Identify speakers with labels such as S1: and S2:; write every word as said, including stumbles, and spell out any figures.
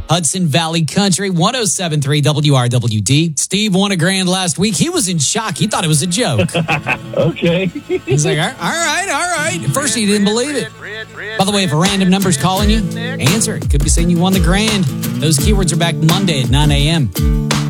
S1: Hudson Valley Country, one oh seven point three W R W D. Steve won a grand last week. He was in shock. He thought it was a joke.
S2: Okay.
S1: He's like, all right, all right. At first, he didn't believe it. By the way, if a random number's calling you, answer it. Could be saying you won the grand. Those keywords are back Monday at nine a.m.